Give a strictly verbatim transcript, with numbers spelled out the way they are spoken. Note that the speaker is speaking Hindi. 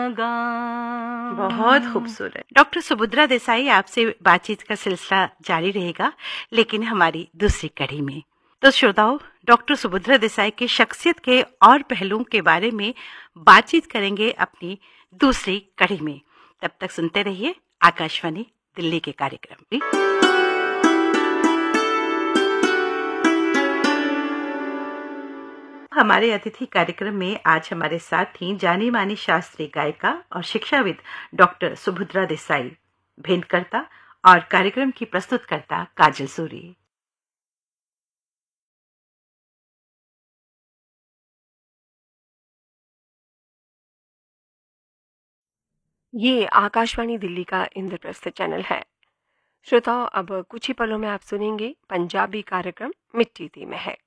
गां। बहुत खूबसूरत। डॉक्टर सुभद्रा देसाई, आपसे बातचीत का सिलसिला जारी रहेगा, लेकिन हमारी दूसरी कड़ी में। तो श्रोताओं, डॉक्टर सुभद्रा देसाई की शख्सियत के और पहलुओं के बारे में बातचीत करेंगे अपनी दूसरी कड़ी में। तब तक सुनते रहिए आकाशवाणी दिल्ली के कार्यक्रम। हमारे अतिथि कार्यक्रम में आज हमारे साथ थी जानी मानी शास्त्रीय गायिका और शिक्षाविद डॉक्टर सुभद्रा देसाई, भेंटकर्ता और कार्यक्रम की प्रस्तुतकर्ता काजल सूरी। ये आकाशवाणी दिल्ली का इंद्रप्रस्थ चैनल है। श्रोताओं, अब कुछ ही पलों में आप सुनेंगे पंजाबी कार्यक्रम मिट्टी दी महक।